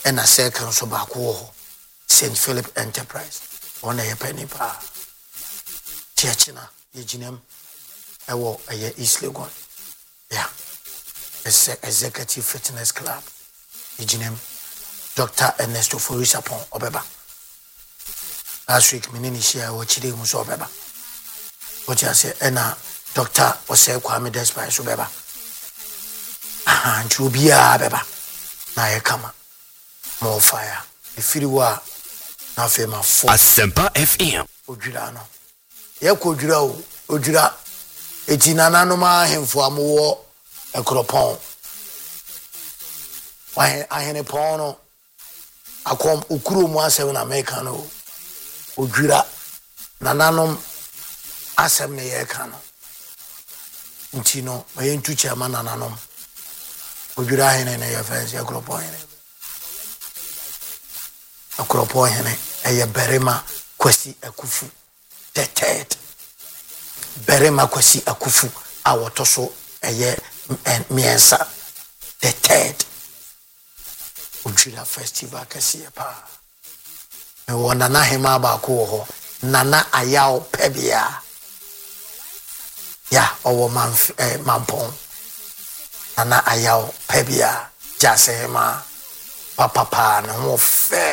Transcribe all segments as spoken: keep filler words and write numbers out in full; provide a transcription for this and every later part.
ɛna second so baako wɔ Saint Philip Enterprise ona ye penny pa tiachina ye ginem ewo eye East Legon yeah it's a executive fitness club ye ginem Doctor Ernesto Forisapon obeba last week minini share wo chire mu so obeba what you say ena Doctor Ose Kwame Despite so obeba ah nchu bia beba na ye kama more fire ifiri wa na fe ma fo Asempa F M odwira no ye ko odwira o odwira eti nanano ma hemfo amwo ekropon wa ahene pon no akom okuro mu asem na America no odwira nanano asem ne ye ka no nti no maye ntuchi ama nanano odwira ahene ne ye fense ekropon ne akropo hene eye berema kwasi akufu the third berema kwasi akufu awotoso eye miensa the third ujira festival kasi pa me wona na hema ba ko ho nana ayaw pebia ya owo man eh, mampon nana ayaw pebia jasema papa pa na ho fe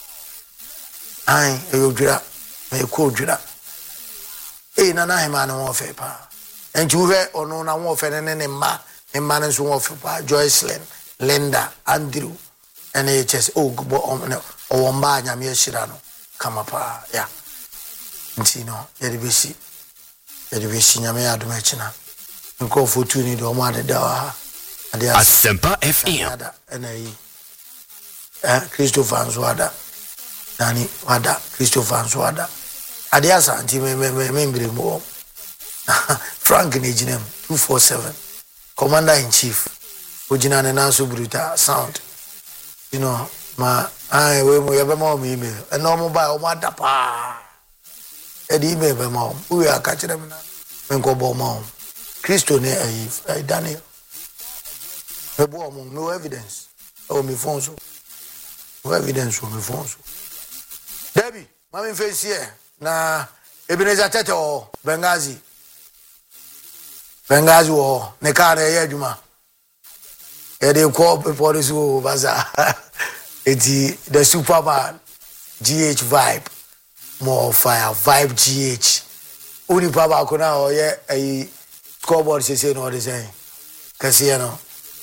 ai eyodwira me ko odwira e na na hema na wo fe pa enju hwe ono na wo fe ne ne ma ne ma ne so wo fe pa Joycelyn Linda Andrew N H S o gbo o mba nyame ahira no kama pa ya ntino ye de besi ye de besi nyame adom akina nko fotu ni do mo adeda wa ade Asempa F M na yi eh Christopher Nzuada Nani wada Christopher Nzuada adiasa anti me me me mbire mo Frank Nejinem two forty-seven commander in chief ojina ne nanso bruta sound you know ma ai we mo yebe mo mi email e no mo ba o ma da pa e di email be mo we aka kire me na me ko bo mo Christo ne ai Daniel me bo mo no evidence o mi phone so no evidence o mi phone so Debbie, mami face here na Ebenezer Tete o Benghazi. Benghazi o ne ka na ye adwuma. E dey call people this o baza. Eti the Superman G H vibe more fire vibe G H. Uni baba ko na o ye eh scoreboard say say no dey say. Kasi no.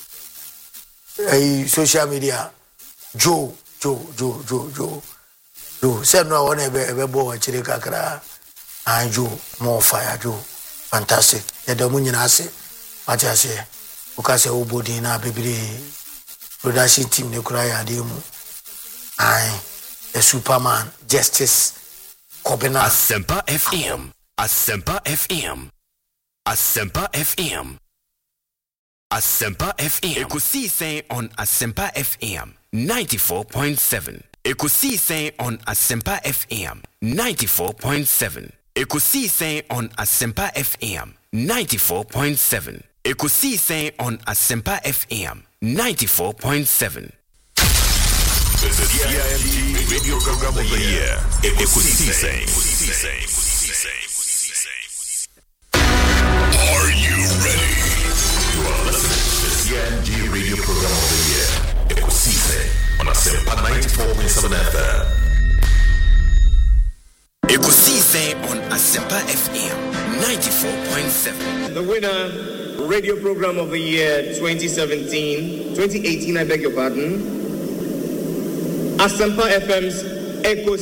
Eh social media Joe Joe Joe Joe Joe Joe, said no one ever bought a chiricacra. And Joe, more fire, Joe. Fantastic. The Dominion Assay, what I say, Ocasa Obodina, baby, production team, the cry at him. I, the Superman, Justice, Cobena. Asempa F M, Asempa F M, Asempa F M, Asempa F M. Ekusi say on Asempa F M ninety-four point seven. Ekusi say on Asempa F M ninety-four point seven. Ekusi say on Asempa F M ninety-four point seven. Ekusi say on Asempa F M ninety-four point seven. The T I M T Radio Program of the Year. Ekusi say. Are you ready? You are listening to the T I M T Radio Program of the Year. Ekusi say. On Asempa ninety-four point seven F M. Ekusi say on Asempa F M ninety-four point seven. The winner, radio program of the year twenty seventeen, twenty eighteen, I beg your pardon. Asempa F M's Ekusi.